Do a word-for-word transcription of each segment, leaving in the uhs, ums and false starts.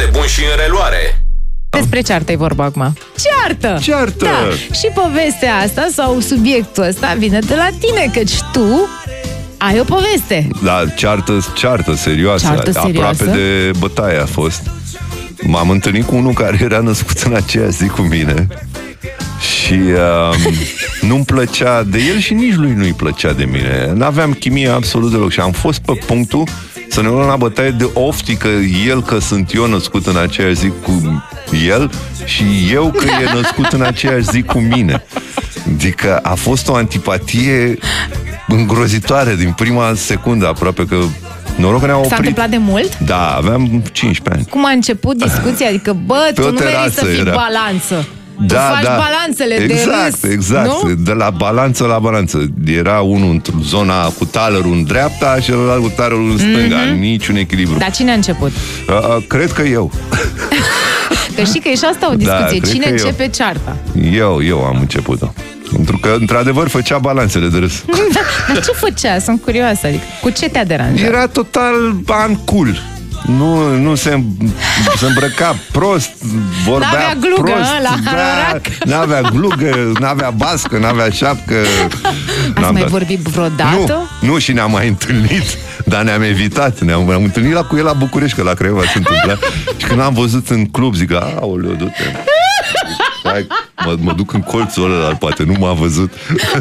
foarte bun și în reluare. Despre ceartă e vorba acum. Ceartă! Ceartă! Da. Și povestea asta sau subiectul ăsta vine de la tine, căci tu ai o poveste. Da, ceartă, ceartă serioasă. Ceartă serioasă. Aproape de bătaie a fost. M-am întâlnit cu unul care era născut în aceeași zi cu mine și uh, nu-mi plăcea de el și nici lui nu-i plăcea de mine. N-aveam chimie absolut deloc și am fost pe punctul să ne luăm la bătaie de oftică el că sunt eu născut în aceeași zi cu el și eu că e născut în aceeași zi cu mine. Adică a fost o antipatie îngrozitoare din prima secundă, aproape că noroc că ne-au oprit. S-a întâmplat de mult? Da, aveam cincisprezece ani. Cum a început discuția? Adică, bă, tu nu vrei să fii era. balanță. Tu da, faci da. balanțele exact, de râs, exact, nu? de la balanță la balanță. Era unul în zona cu talerul în dreapta și celălalt cu talerul în stânga. Mm-hmm. Niciun echilibru. Dar cine a început? Uh, cred că eu. Că știi că e și asta o discuție. Da, cine începe eu. cearta? Eu, eu am început-o. Pentru că, într-adevăr, făcea balanțele de râs. Dar ce făcea? Sunt curioasă. Adică, cu ce te-a deranjat? Era total uncool. Nu, nu se, se îmbrăca prost, vorbea n-avea glugă, prost, la da, n-avea glugă, n-avea bască, n-avea șapcă. Ați mai dat. vorbit vreodată? Nu, nu, și ne-am mai întâlnit, dar ne-am evitat. Ne-am ne-am întâlnit la, cu el la București, că la Craiova se întâmpla. Și când am văzut în club, zic, aoleu, du-te. Hai, mă, mă duc în colțul ăla, poate nu m-a văzut.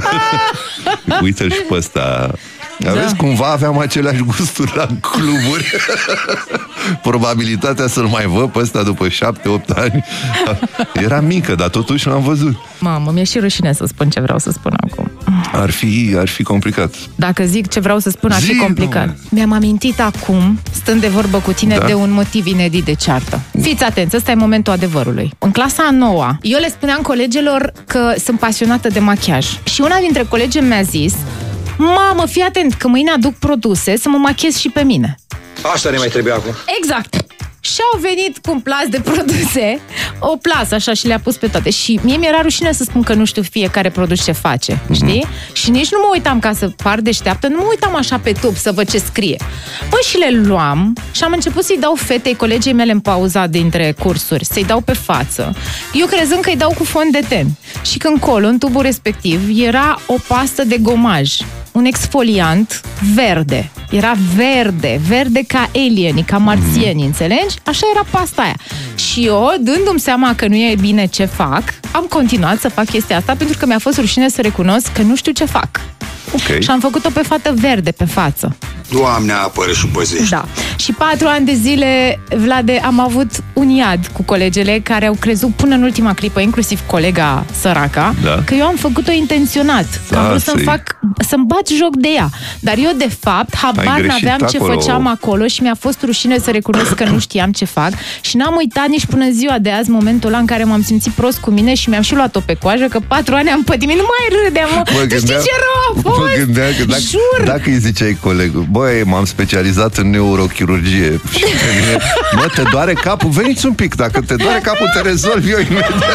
Uite-l și pe ăsta. Da. Vezi, cumva aveam aceleași gusturi la cluburi. Probabilitatea să-l mai văd pe ăsta după șapte opt ani era mică, dar totuși l-am văzut. Mamă, mi-e și rușine să spun ce vreau să spun acum. Ar fi, ar fi complicat. Dacă zic ce vreau să spun, ar fi complicat. Nu. Mi-am amintit acum, stând de vorbă cu tine, da? de un motiv inedit de ceartă. Fiți atenți, ăsta e momentul adevărului. În clasa a noua, eu le spuneam colegelor că sunt pasionată de machiaj. Și una dintre colegi mi-a zis: mamă, fii atent, că mâine aduc produse să mă machez și pe mine. Asta ne mai trebuie acum. Exact. Și au venit cu un plas de produse, o plasă așa, și le-a pus pe toate. Și mie mi-era rușine să spun că nu știu fiecare produs ce face, mm-hmm. știi? Și nici nu mă uitam ca să par deșteaptă, nu mă uitam așa pe tub să văd ce scrie. Păi și le luam și am început să-i dau fetei, colegii mele în pauza dintre cursuri, să-i dau pe față. Eu crezând că îi dau cu fond de ten. Și când colo, în tubul respectiv, era o pastă de gomaj, un exfoliant verde. Era verde, verde ca alieni, ca marțieni, înțelegi? Așa era pasta aia. Și eu, dându-mi seama că nu e bine ce fac, am continuat să fac chestia asta pentru că mi-a fost rușine să recunosc că nu știu ce fac. Okay. Și am făcut-o pe fată verde pe față. Doamne, apără și păzește. Da. Și patru ani de zile, Vlade, am avut un iad cu colegele care au crezut până în ultima clipă, inclusiv colega săraca, da. că eu am făcut-o intenționat. Că da, am vrut să-mi fac, să-mi bat joc de ea. Dar eu, de fapt, habar n-aveam ce acolo. făceam acolo și mi-a fost rușine să recunosc că nu știam ce fac. Și n-am uitat nici până ziua de azi, momentul ăla în care m-am simțit prost cu mine și mi-am și luat-o pe coajă, că patru ani am pătimit. Nu mai râdeam, mă. mă tu știi ce rău a fost? Mă gândeam că dacă, Jur. dacă îi ziceai colegul, băi, m-am specializat în neurochirurgie și pe mine, mă, te doare capul? Veniți un pic, dacă te doare capul, te rezolv eu imediat.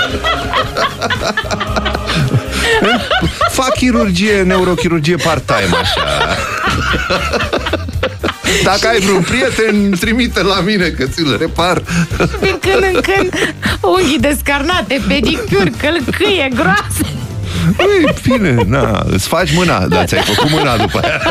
Fac chirurgie, neurochirurgie part-time, așa. Dacă ai vreun prieten, trimite la mine, că ți-l repar. Din când în când, unghii descarnate, pedicuri, călcâie groase. Ui, bine, na, îți faci mâna, dar ți-ai făcut mâna după aia.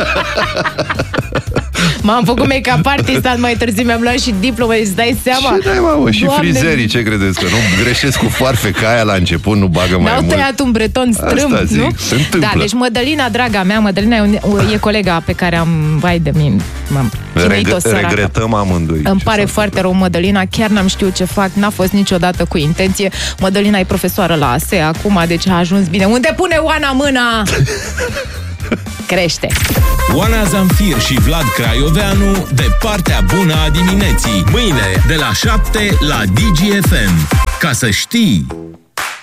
M-am făcut make-up artist, mai târziu mi-am luat și diplomă, îți dai seama? Și dai, mamă, și Doamne, frizerii, ce credeți? Că nu greșesc cu foarfeca aia la început, nu bagă mai mi-au mult. tăiat un breton strâmb, asta zic, nu? se întâmplă. Da, deci Mădălina, draga mea, Mădălina e, un, e colega pe care am, vai de mine, m-am chinuit-o săracă. Regretăm amândoi. Îmi pare foarte rău, Mădălina, chiar n-am știut ce fac, n-a fost niciodată cu intenție. Mădălina e profesoară la A S E acum, deci a ajuns bine. Unde pune Oana mâna? Crește. Oana Zamfir și Vlad Craioveanu, de partea bună a dimineții. Mâine, de la șapte la Digi F M. Ca să știi...